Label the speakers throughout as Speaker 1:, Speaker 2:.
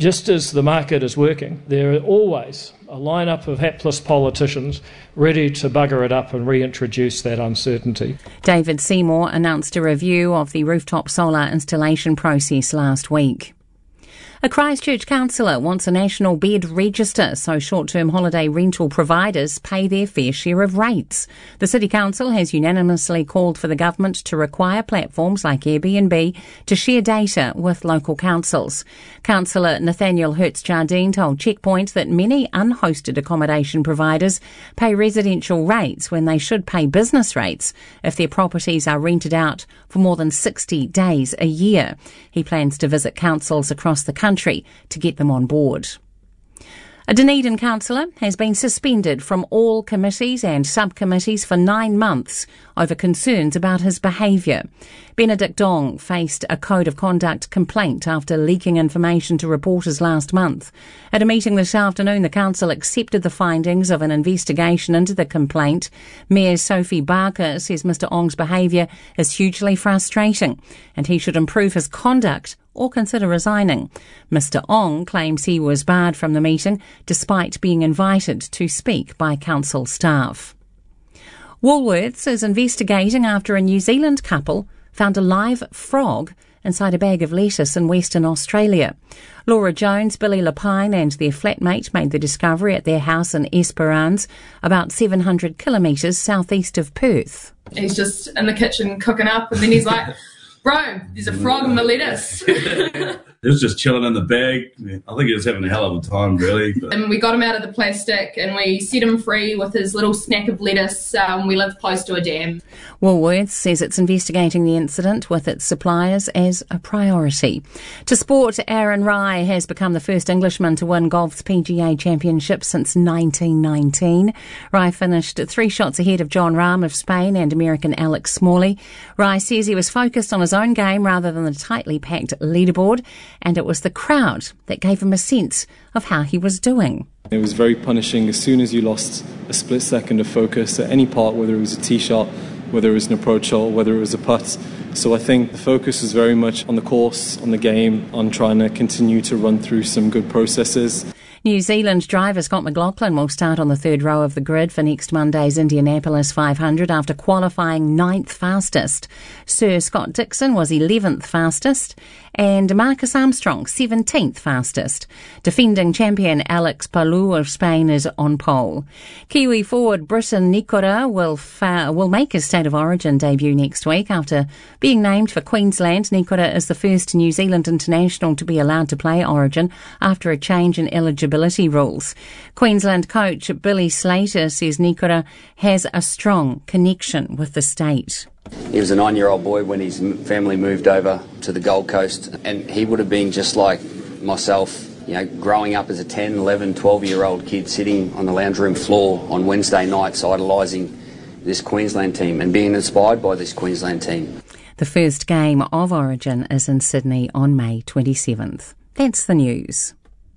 Speaker 1: just as the market is working, there are always a lineup of hapless politicians ready to bugger it up and reintroduce that uncertainty.
Speaker 2: David Seymour announced a review of the rooftop solar installation process last week. A Christchurch councillor wants a national bed register so short-term holiday rental providers pay their fair share of rates. The City Council has unanimously called for the government to require platforms like Airbnb to share data with local councils. Councillor Nathaniel Hertz-Jardine told Checkpoint that many unhosted accommodation providers pay residential rates when they should pay business rates if their properties are rented out for more than 60 days a year. He plans to visit councils across the country to get them on board. A Dunedin councillor has been suspended from all committees and subcommittees for 9 months over concerns about his behaviour. Benedict Dong faced a code of conduct complaint after leaking information to reporters last month. At a meeting this afternoon, the council accepted the findings of an investigation into the complaint. Mayor Sophie Barker says Mr Ong's behaviour is hugely frustrating and he should improve his conduct or consider resigning. Mr Ong claims he was barred from the meeting despite being invited to speak by council staff. Woolworths is investigating after a New Zealand couple found a live frog inside a bag of lettuce in Western Australia. Laura Jones, Billy Lapine and their flatmate made the discovery at their house in Esperance, about 700 kilometres southeast of Perth.
Speaker 3: He's just in the kitchen cooking up and then he's like, "Bro, there's a frog in the lettuce."
Speaker 4: He was just chilling in the bag. I think he was having a hell of a time, really.
Speaker 3: And we got him out of the plastic and we set him free with his little snack of lettuce. We live close to a dam.
Speaker 2: Woolworths says it's investigating the incident with its suppliers as a priority. To sport, Aaron Rai has become the first Englishman to win golf's PGA Championship since 1919. Rai finished 3 shots ahead of John Rahm of Spain and American Alex Smalley. Rai says he was focused on his own game rather than the tightly packed leaderboard, and it was the crowd that gave him a sense of how he was doing.
Speaker 5: It was very punishing. As soon as you lost a split second of focus at any part, whether it was a tee shot, whether it was an approach shot, whether it was a putt. So I think the focus was very much on the course, on the game, on trying to continue to run through some good processes.
Speaker 2: New Zealand driver Scott McLaughlin will start on the third row of the grid for next Monday's Indianapolis 500 after qualifying 9th fastest. Sir Scott Dixon was 11th fastest and Marcus Armstrong 17th fastest. Defending champion Alex Palou of Spain is on pole. Kiwi forward Briton Nikora will make his State of Origin debut next week after being named for Queensland. Nikora is the first New Zealand international to be allowed to play Origin after a change in eligibility rules. Queensland coach Billy Slater says Nikora has a strong connection with the state.
Speaker 6: He was a 9-year-old boy when his family moved over to the Gold Coast, and he would have been just like myself, growing up as a 10, 11, 12-year-old kid sitting on the lounge room floor on Wednesday nights idolising this Queensland team and being inspired by this Queensland team.
Speaker 2: The first game of Origin is in Sydney on May 27th. That's the news.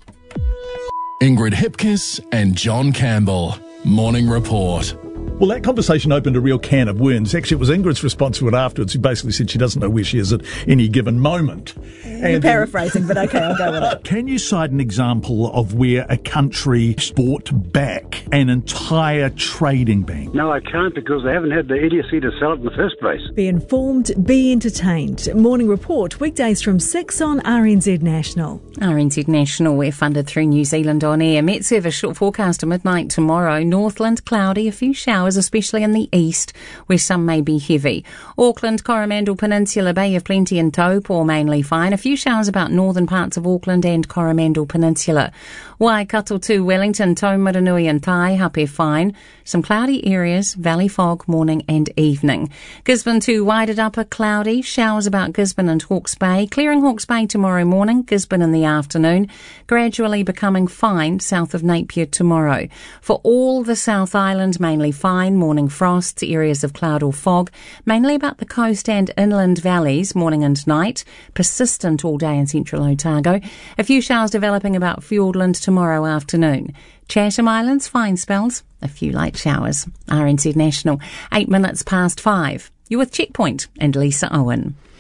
Speaker 7: Ingrid Hipkiss and John Campbell. Morning Report.
Speaker 8: Well, that conversation opened a real can of worms. Actually, it was Ingrid's response to it afterwards, who basically said she doesn't know where she is at any given moment.
Speaker 9: You're paraphrasing, but okay, I'll go with it.
Speaker 8: Can you cite an example of where a country bought back an entire trading bank?
Speaker 10: No, I can't, because they haven't had the idiocy to sell it in the first place.
Speaker 9: Be informed, be entertained. Morning Report, weekdays from 6 on RNZ National.
Speaker 2: RNZ National, we're funded through New Zealand On Air. Met service short forecast to midnight tomorrow. Northland cloudy, a few showers, especially in the east, where some may be heavy. Auckland, Coromandel Peninsula, Bay of Plenty and Taupo mainly fine. A few showers about northern parts of Auckland and Coromandel Peninsula. Waikato to Wellington, Taumaranui and Tai, Hape fine. Some cloudy areas, valley fog morning and evening. Gisborne to Wairarapa, cloudy. Showers about Gisborne and Hawke's Bay. Clearing Hawke's Bay tomorrow morning, Gisborne in the afternoon. Gradually becoming fine south of Napier tomorrow. For all the South Island, mainly fine. Morning frosts, areas of cloud or fog. Mainly about the coast and inland valleys, morning and night. Persistent all day in central Otago. A few showers developing about Fiordland tomorrow afternoon. Chatham Islands, fine spells. A few light showers. RNZ National, 8 minutes past 5. You're with Checkpoint and Lisa Owen.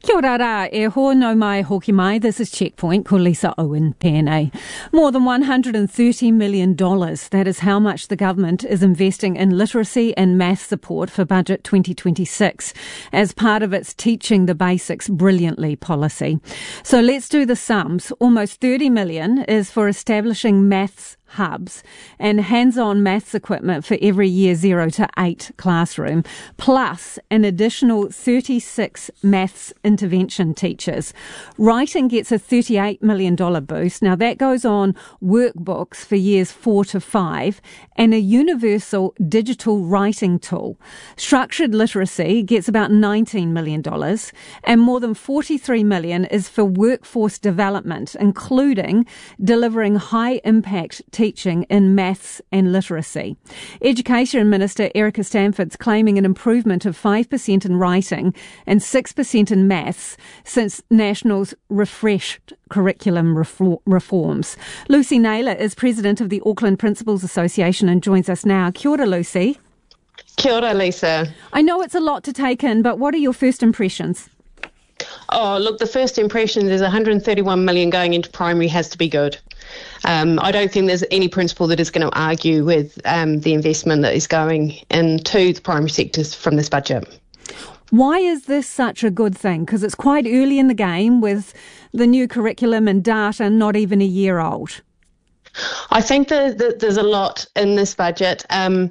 Speaker 11: Kia ora rā, e ho no mai hoki mai. This is Checkpoint, ko Lisa Owen pēnei. More than $130 million. That is how much the government is investing in literacy and maths support for Budget 2026 as part of its Teaching the Basics Brilliantly policy. So let's do the sums. Almost $30 million is for establishing maths hubs and hands-on maths equipment for every year 0 to 8 classroom, plus an additional 36 maths intervention teachers. Writing gets a $38 million boost. Now that goes on workbooks for years 4 to 5 and a universal digital writing tool. Structured literacy gets about $19 million and more than $43 million is for workforce development, including delivering high-impact teaching in maths and literacy. Education Minister Erica Stanford's claiming an improvement of 5% in writing and 6% in maths since National's refreshed curriculum reforms. Lucy Naylor is president of the Auckland Principals Association and joins us now. Kia ora, Lucy.
Speaker 12: Kia ora, Lisa.
Speaker 11: I know it's a lot to take in, but what are your first impressions?
Speaker 12: Oh, look, the first impression is $131 million going into primary has to be good. I don't think there's any principal that is going to argue with the investment that is going into the primary sectors from this budget.
Speaker 11: Why is this such a good thing? Because it's quite early in the game with the new curriculum and data not even a year old.
Speaker 12: I think that there's a lot in this budget.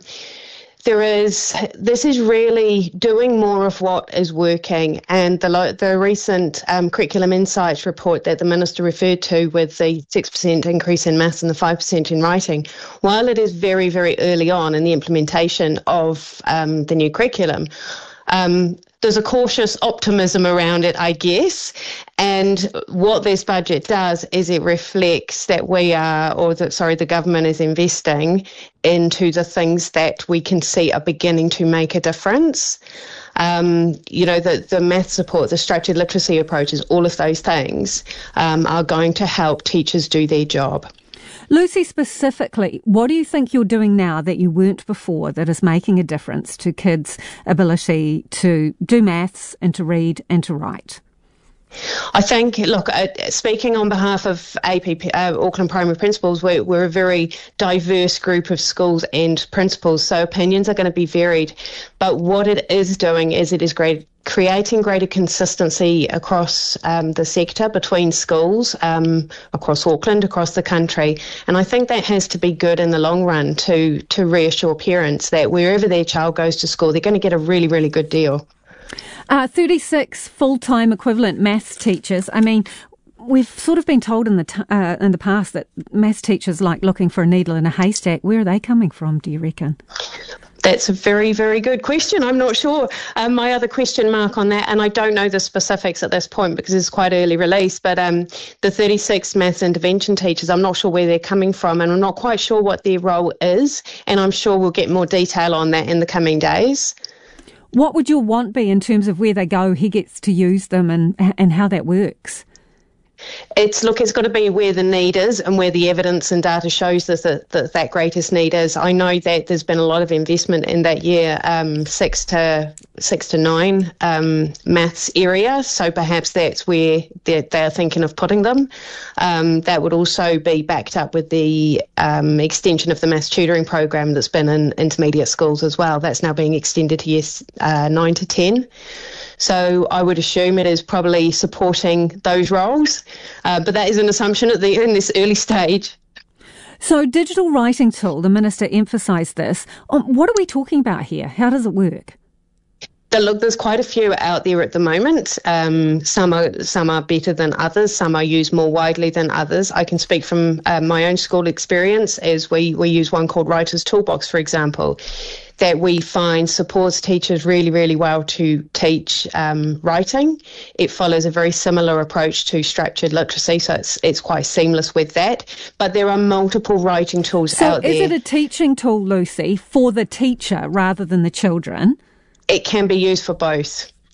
Speaker 12: This is really doing more of what is working, and the recent Curriculum Insights report that the Minister referred to with the 6% increase in maths and the 5% in writing, while it is very, very early on in the implementation of the new curriculum, there's a cautious optimism around it, I guess. And what this budget does is it reflects that the government is investing into the things that we can see are beginning to make a difference. The math support, the structured literacy approaches, all of those things are going to help teachers do their job.
Speaker 11: Lucy, specifically, what do you think you're doing now that you weren't before that is making a difference to kids' ability to do maths and to read and to write?
Speaker 12: I think, look, speaking on behalf of APP, Auckland Primary Principals, we're a very diverse group of schools and principals, so opinions are going to be varied. But what it is doing is it is creating greater consistency across the sector between schools, across Auckland, across the country. And I think that has to be good in the long run to reassure parents that wherever their child goes to school, they're going to get a really, really good deal.
Speaker 11: 36 full-time equivalent maths teachers. I mean, we've sort of been told in the past that maths teachers like looking for a needle in a haystack. Where are they coming from, do you reckon?
Speaker 12: That's a very, very good question. I'm not sure. My other question mark on that, and I don't know the specifics at this point because it's quite early release, but the 36 maths intervention teachers, I'm not sure where they're coming from, and I'm not quite sure what their role is, and I'm sure we'll get more detail on that in the coming days.
Speaker 11: What would your want be in terms of where they go, who gets to use them and how that works?
Speaker 12: It's got to be where the need is and where the evidence and data shows that greatest need is. I know that there's been a lot of investment in that year 6 to 9 maths area, so perhaps that's where they're thinking of putting them. That would also be backed up with the extension of the maths tutoring program that's been in intermediate schools as well. That's now being extended to years 9 to 10. So I would assume it is probably supporting those roles, but that is an assumption in this early stage.
Speaker 11: So digital writing tool, the Minister emphasised this. What are we talking about here? How does it work?
Speaker 12: Look, there's quite a few out there at the moment. Some are better than others. Some are used more widely than others. I can speak from my own school experience as we use one called Writer's Toolbox, for example, that we find supports teachers really, really well to teach writing. It follows a very similar approach to structured literacy, so it's quite seamless with that. But there are multiple writing tools out there.
Speaker 11: So is it a teaching tool, Lucy, for the teacher rather than the children?
Speaker 12: It can be used for both.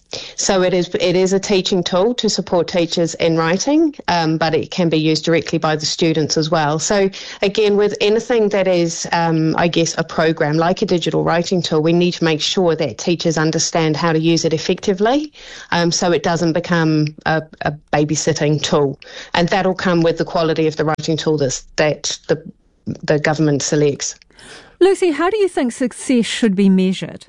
Speaker 12: So it is a teaching tool to support teachers in writing, but it can be used directly by the students as well. So again, with anything that is, a program like a digital writing tool, we need to make sure that teachers understand how to use it effectively, so it doesn't become a babysitting tool. And that'll come with the quality of the writing tool that the government selects.
Speaker 11: Lucy, how do you think success should be measured?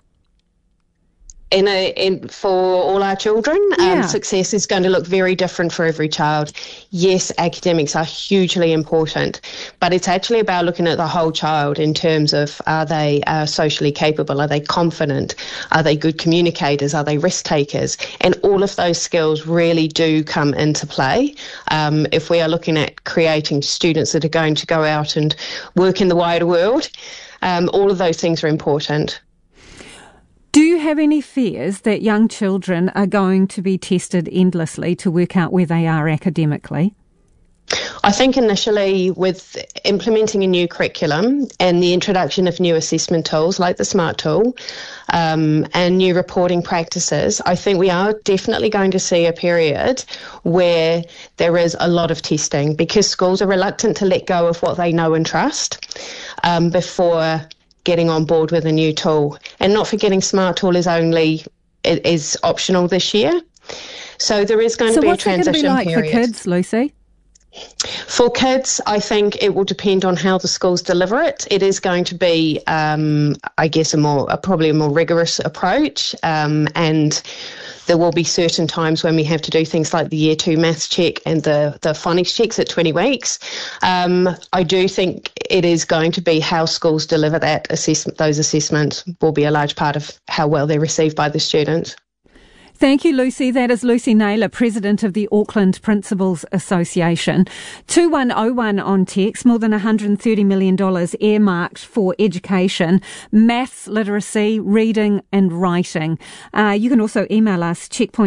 Speaker 12: For all our children, success is going to look very different for every child. Yes, academics are hugely important, but it's actually about looking at the whole child in terms of, are they socially capable? Are they confident? Are they good communicators? Are they risk takers? And all of those skills really do come into play. If we are looking at creating students that are going to go out and work in the wider world, all of those things are important.
Speaker 11: Do you have any fears that young children are going to be tested endlessly to work out where they are academically?
Speaker 12: I think initially with implementing a new curriculum and the introduction of new assessment tools like the SMART tool and new reporting practices, I think we are definitely going to see a period where there is a lot of testing because schools are reluctant to let go of what they know and trust before getting on board with a new tool. And not forgetting SMART tool is optional this year. So there is going to be a transition period. So what's it going to be like for kids,
Speaker 11: Lucy?
Speaker 12: For kids, I think it will depend on how the schools deliver it. It is going to be, probably a more rigorous approach, and there will be certain times when we have to do things like the Year 2 maths check and the phonics checks at 20 weeks. I do think it is going to be how schools deliver that assessment. Those assessments will be a large part of how well they're received by the students.
Speaker 11: Thank you, Lucy. That is Lucy Naylor, President of the Auckland Principals Association. 2101 on text, more than $130 million earmarked for education, maths, literacy, reading and writing. You can also email us,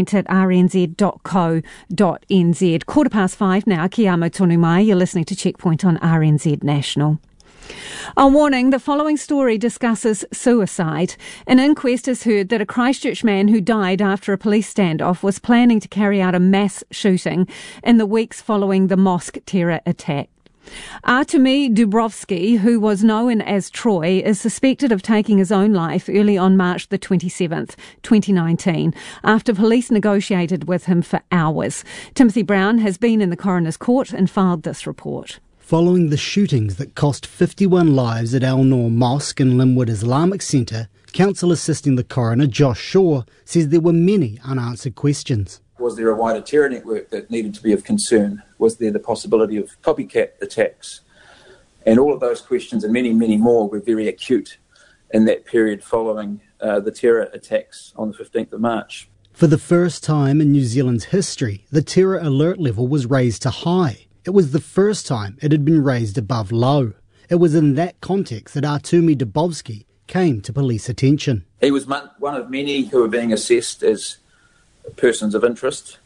Speaker 11: checkpoint@rnz.co.nz. 5:15 now, Ki amo tonu mai. You're listening to Checkpoint on RNZ National. A warning, the following story discusses suicide. An inquest has heard that a Christchurch man who died after a police standoff was planning to carry out a mass shooting in the weeks following the mosque terror attack. Artemi Dubrovsky, who was known as Troy, is suspected of taking his own life early on March the 27th, 2019, after police negotiated with him for hours. Timothy Brown has been in the coroner's court and filed this report.
Speaker 13: Following the shootings that cost 51 lives at Al Noor Mosque and Linwood Islamic Centre, counsel assisting the coroner, Josh Shaw, says there were many unanswered questions.
Speaker 14: Was there a wider terror network that needed to be of concern? Was there the possibility of copycat attacks? And all of those questions and many, many more were very acute in that period following the terror attacks on the 15th of March.
Speaker 13: For the first time in New Zealand's history, the terror alert level was raised to high. It was the first time it had been raised above low. It was in that context that Artemi Dubrovsky came to police attention.
Speaker 14: He was one of many who were being assessed as persons of interest.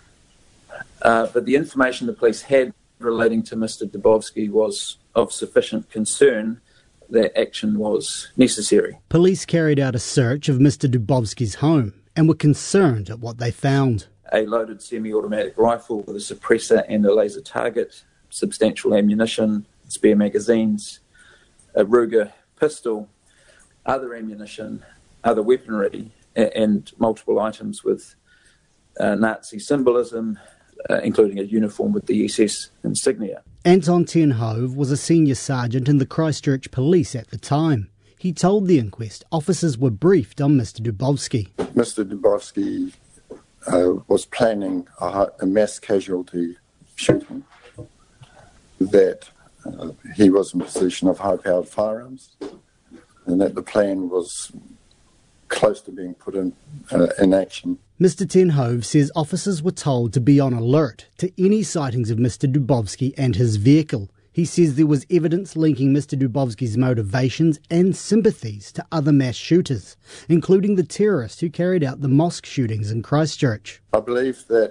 Speaker 14: But the information the police had relating to Mr. Dubrovsky was of sufficient concern that action was necessary.
Speaker 13: Police carried out a search of Mr. Dubrovsky's home and were concerned at what they found.
Speaker 14: A loaded semi-automatic rifle with a suppressor and a laser target, substantial ammunition, spare magazines, a Ruger pistol, other ammunition, other weaponry, and multiple items with Nazi symbolism, including a uniform with the SS insignia.
Speaker 13: Anton ten Hove was a senior sergeant in the Christchurch Police at the time. He told the inquest officers were briefed on Mr. Dubrovsky.
Speaker 15: Mr. Dubrovsky was planning a mass casualty shooting, that he was in possession of high-powered firearms, and that the plan was close to being put in action.
Speaker 13: Mr. ten Hove says officers were told to be on alert to any sightings of Mr. Dubrovsky and his vehicle. He says there was evidence linking Mr. Dubrovsky's motivations and sympathies to other mass shooters, including the terrorist who carried out the mosque shootings in Christchurch.
Speaker 15: I believe that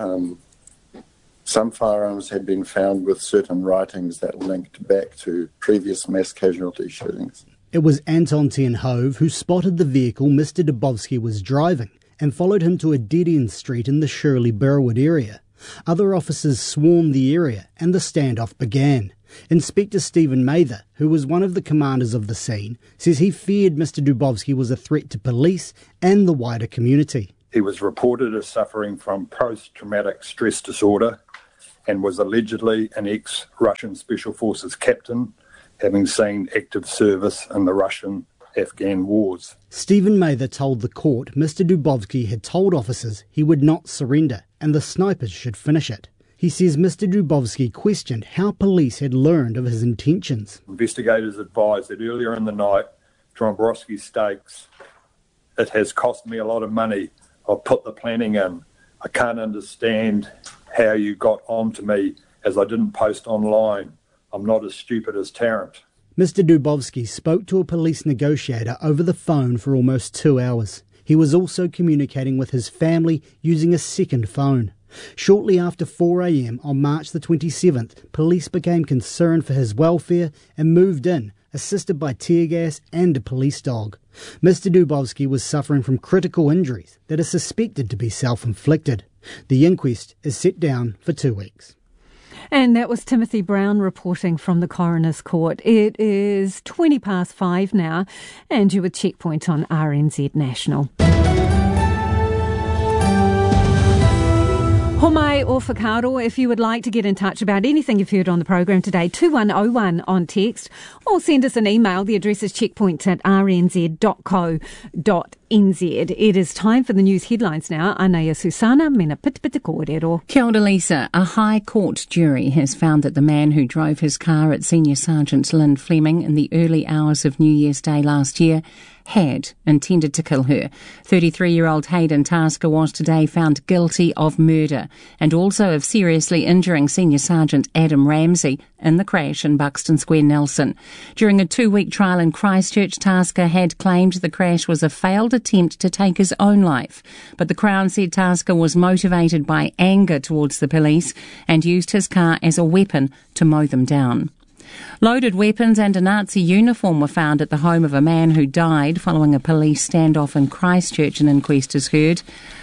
Speaker 15: some firearms had been found with certain writings that linked back to previous mass casualty shootings.
Speaker 13: It was Anton ten Hove who spotted the vehicle Mr. Dubrovsky was driving and followed him to a dead-end street in the Shirley-Burwood area. Other officers swarmed the area and the standoff began. Inspector Stephen Mather, who was one of the commanders of the scene, says he feared Mr Dubovsky was a threat to police and the wider community.
Speaker 16: He was reported as suffering from post-traumatic stress disorder and was allegedly an ex-Russian Special Forces captain, having seen active service in the Russian-Afghan wars.
Speaker 13: Stephen Mather told the court Mr Dubovsky had told officers he would not surrender and the snipers should finish it. He says Mr Dubovsky questioned how police had learned of his intentions.
Speaker 16: Investigators advised that earlier in the night, Dombrowski stakes, "It has cost me a lot of money. I've put the planning in. I can't understand how you got on to me as I didn't post online. I'm not as stupid as Tarrant."
Speaker 13: Mr Dubovsky spoke to a police negotiator over the phone for almost 2 hours. He was also communicating with his family using a second phone. Shortly after 4 a.m. on March the 27th, police became concerned for his welfare and moved in, assisted by tear gas and a police dog. Mr Dubovsky was suffering from critical injuries that are suspected to be self-inflicted. The inquest is set down for 2 weeks.
Speaker 11: And that was Timothy Brown reporting from the Coroner's Court. It is 5:20 now, and you're with Checkpoint on RNZ National. Homai o whakaaro, if you would like to get in touch about anything you've heard on the program today, 2101 on text, or send us an email. The address is checkpoint@rnz.co.nz. It is time for the news headlines now. Anaya Susana, mena pitipiti kōrero.
Speaker 2: Kia ora, Lisa. A High Court jury has found that the man who drove his car at Senior Sergeant Lynn Fleming in the early hours of New Year's Day last year had intended to kill her. 33-year-old Hayden Tasker was today found guilty of murder and also of seriously injuring Senior Sergeant Adam Ramsey in the crash in Buxton Square, Nelson. During a 2-week trial in Christchurch, Tasker had claimed the crash was a failed attempt to take his own life, but the Crown said Tasker was motivated by anger towards the police and used his car as a weapon to mow them down. Loaded weapons and a Nazi uniform were found at the home of a man who died following a police standoff in Christchurch, an inquest is heard.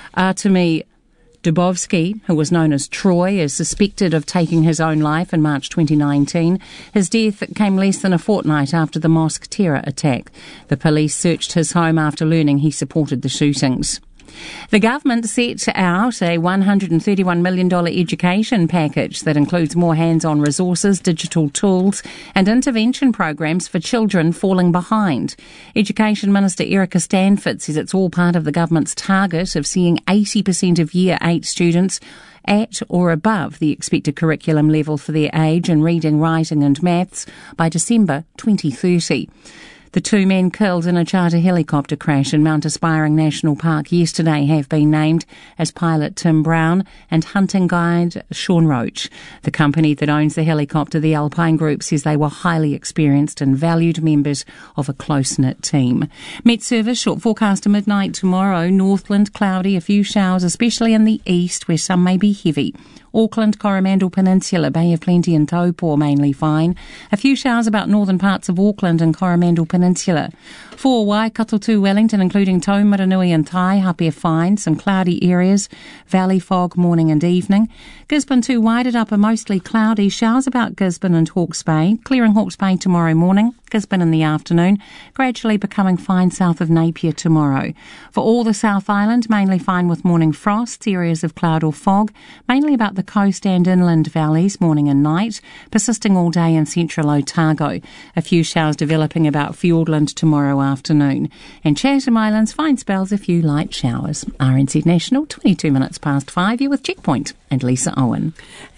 Speaker 2: Artemy Dubovsky, who was known as Troy, is suspected of taking his own life in March 2019. His death came less than a fortnight after the mosque terror attack. The police searched his home after learning he supported the shootings. The government set out a $131 million education package that includes more hands-on resources, digital tools and intervention programs for children falling behind. Education Minister Erica Stanford says it's all part of the government's target of seeing 80% of Year 8 students at or above the expected curriculum level for their age in reading, writing and maths by December 2030. The 2 men killed in a charter helicopter crash in Mount Aspiring National Park yesterday have been named as pilot Tim Brown and hunting guide Sean Roach. The company that owns the helicopter, the Alpine Group, says they were highly experienced and valued members of a close-knit team. Met Service, short forecast to midnight tomorrow. Northland, cloudy, a few showers, especially in the east where some may be heavy. Auckland, Coromandel Peninsula, Bay of Plenty and Taupo mainly fine. A few showers about northern parts of Auckland and Coromandel Peninsula. For Waikato to Wellington, including Taumaranui and Tai, Hapia fine. Some cloudy areas, valley fog morning and evening. Gisborne to Wairarapa, mostly cloudy. Showers about Gisborne and Hawke's Bay. Clearing Hawke's Bay tomorrow morning. Gisborne in the afternoon. Gradually becoming fine south of Napier tomorrow. For all the South Island, mainly fine with morning frosts. Areas of cloud or fog, mainly about the coast and inland valleys, morning and night, persisting all day in central Otago. A few showers developing about Fiordland tomorrow afternoon. And Chatham Islands, fine spells, a few light showers. RNZ National, 22 minutes past 5. You're with Checkpoint and Lisa Owen.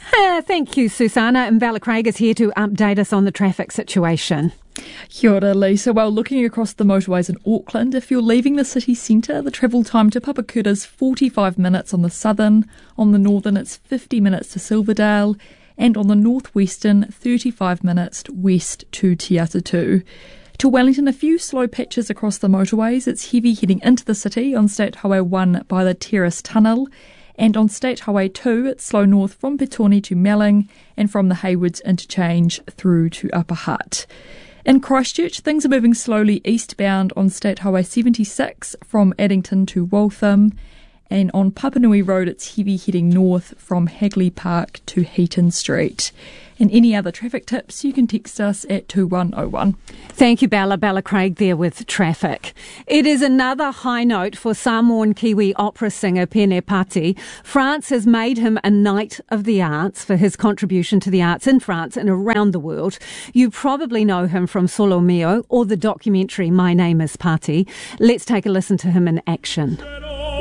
Speaker 11: Thank you, Susanna. And Bella Craig is here to update us on the traffic situation.
Speaker 17: Kia ora, Lisa. Well, looking across the motorways in Auckland, if you're leaving the city centre, the travel time to Papakura is 45 minutes on the southern. On the northern, it's 50 minutes to Silverdale. And on the northwestern, 35 minutes west to Te Atatu. To Wellington, a few slow patches across the motorways. It's heavy heading into the city on State Highway 1 by the Terrace Tunnel. And on State Highway 2, it's slow north from Petone to Melling and from the Haywoods interchange through to Upper Hutt. In Christchurch, things are moving slowly eastbound on State Highway 76 from Addington to Waltham, and on Papanui Road it's heavy heading north from Hagley Park to Heaton Street. And any other traffic tips, you can text us at 2101.
Speaker 11: Thank you, Bella. Bella Craig there with traffic. It is another high note for Samoan Kiwi opera singer Pene Pati. France has made him a Knight of the Arts for his contribution to the arts in France and around the world. You probably know him from Solo Mio or the documentary My Name is Pati. Let's take a listen to him in action.